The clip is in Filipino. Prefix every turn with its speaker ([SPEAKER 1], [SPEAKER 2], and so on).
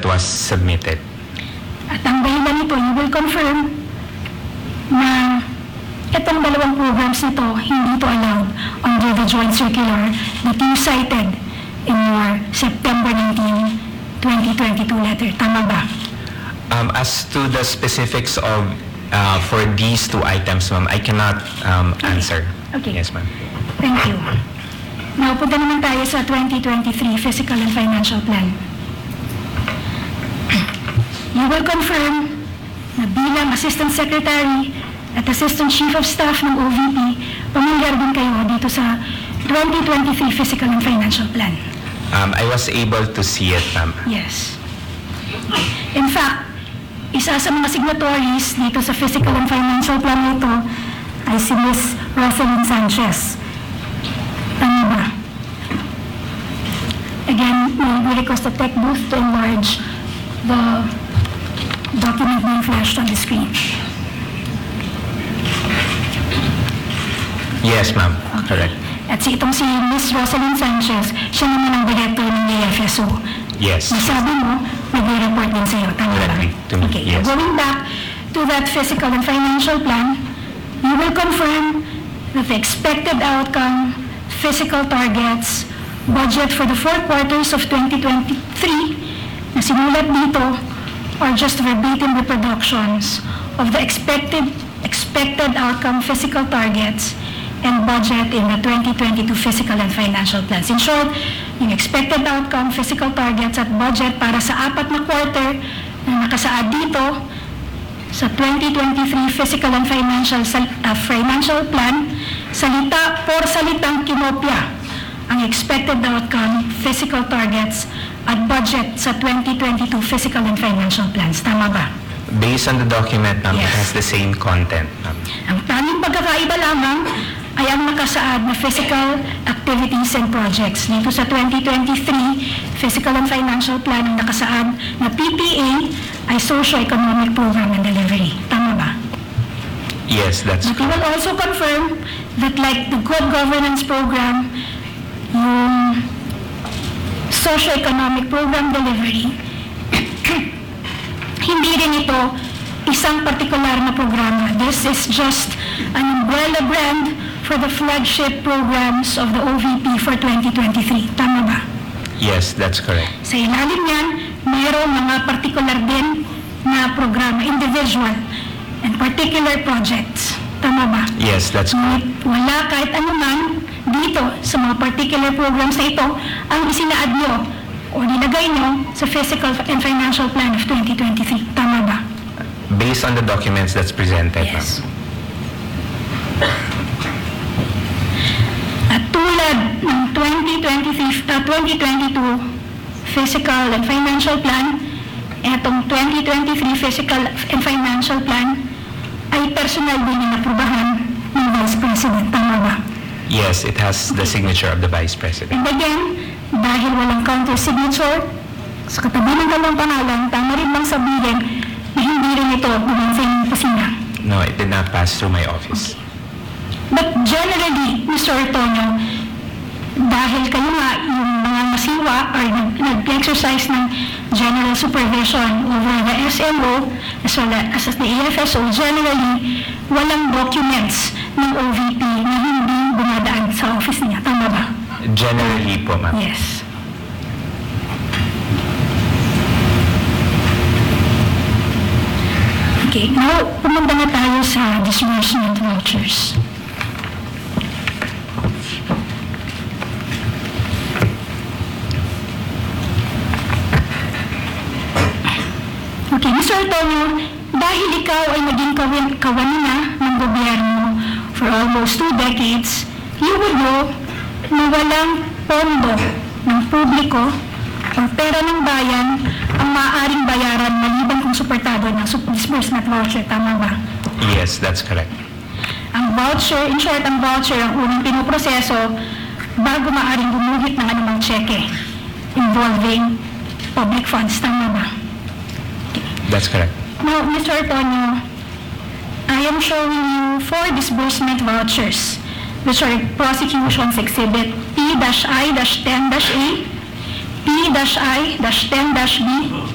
[SPEAKER 1] was submitted.
[SPEAKER 2] At ang dahilan nito, you will confirm na itong dalawang programs nito, hindi ito allowed under the joint circular that you cited in your September 19, 2022 letter. Tama ba?
[SPEAKER 1] As to the specifics of for these two items, ma'am, I cannot answer.
[SPEAKER 2] Okay.
[SPEAKER 1] Yes, ma'am.
[SPEAKER 2] Thank you. Now, punta naman tayo sa 2023 Fiscal and Financial Plan. You will confirm na bilang Assistant Secretary at Assistant Chief of Staff ng OVP, pamilyar din kayo dito sa 2023 Fiscal and Financial Plan.
[SPEAKER 1] I was able to see it, ma'am.
[SPEAKER 2] Yes. In fact, isa sa mga signatories dito sa Fiscal and Financial Plan nito ay si Ms. Rosalyn Sanchez. Tama ba? Again, we request the tech booth to enlarge the document being flashed on the screen.
[SPEAKER 1] Yes, ma'am. Correct.
[SPEAKER 2] At itong si Ms. Rosalyn Sanchez, siya naman ang director ng AFSO.
[SPEAKER 1] Yes.
[SPEAKER 2] Nasabi mo, nag-report din sa'yo. Tama ba?
[SPEAKER 1] Correctly. To me,
[SPEAKER 2] Okay.
[SPEAKER 1] yes.
[SPEAKER 2] Going back to that Fiscal and Financial Plan, you will confirm that the expected outcome, physical targets, budget for the 4 quarters of 2023 na sinulat dito are just verbatim reproductions of the expected outcome, physical targets, and budget in the 2022 Fiscal and Financial Plans. In short, yung expected outcome, physical targets, at budget para sa 4 na quarter na nakasaad dito sa 2023 Fiscal and Financial Plan, salita por salitang kinopya ang expected outcome, physical targets, at budget sa 2022 Fiscal and Financial Plans. Tama ba?
[SPEAKER 1] Based on the document, ma'am, it
[SPEAKER 2] Yes.
[SPEAKER 1] has the same content, ma'am.
[SPEAKER 2] Ang tanging pagkakaiba lamang ay ang nakasaad na physical activities and projects. Dito sa 2023 Fiscal and Financial Plan, ang nakasaad na PPA ay Socio-Economic Program and Delivery. Tama ba?
[SPEAKER 1] Yes, that's
[SPEAKER 2] But you will also confirm that like the Good Governance Program, yung Socio-Economic Program Delivery, hindi rin ito isang partikular na programa. This is just an umbrella brand for the flagship programs of the OVP for 2023. Tama ba?
[SPEAKER 1] yes, that's correct.
[SPEAKER 2] Sa ilalim yan, mayroong mga partikular din na programa, individual and particular projects. Tama ba?
[SPEAKER 1] Yes, that's correct.
[SPEAKER 2] Ngunit wala kahit anuman dito sa mga particular programs na ito ang isinaad nyo o nilagay nyo sa Fiscal and Financial Plan of 2023. Tama ba?
[SPEAKER 1] Based on the documents that's presented,
[SPEAKER 2] Yes.
[SPEAKER 1] ma'am.
[SPEAKER 2] At tulad ng 2022 Fiscal and Financial Plan, etong 2023 Fiscal and Financial Plan ay personal din na naprubahan ng Vice President. Tama ba?
[SPEAKER 1] Yes, it has the signature of the Vice President.
[SPEAKER 2] And again, dahil walang counter-signature, sa katabi ng dalawang pangalan, tama rin bang sabihin na hindi rin ito dumaan sa inyong opisina?
[SPEAKER 1] No, it did not pass through my office.
[SPEAKER 2] But generally, Mr. Ortonio, dahil kayo nga yung mga masiwa or nag-exercise ng general supervision over the SMO as well as the AFSO, generally, walang documents ng OVP na hindi dumadaan sa office niya. Tama ba?
[SPEAKER 1] Generally po, ma'am.
[SPEAKER 2] Yes. Okay, now pumunta na tayo sa disbursement vouchers. Okay, Mr. Ortonio, dahil ikaw ay naging kawanina ng gobyerno for almost 2 decades, you would know na walang pondo ng publiko o pera ng bayan ang maaaring bayaran maliban kung suportado ng disbursement voucher. Tama ba?
[SPEAKER 1] Yes, that's correct.
[SPEAKER 2] Ang voucher, in short, ang voucher ang unang pinoproseso bago maaaring gumuhit ng anumang cheque involving public funds. Tama ba?
[SPEAKER 1] That's correct.
[SPEAKER 2] Now, Mr. Ortonio, I am showing you 4 disbursement vouchers, which are Prosecution's Exhibit P-I-10-A, P-I-10-B,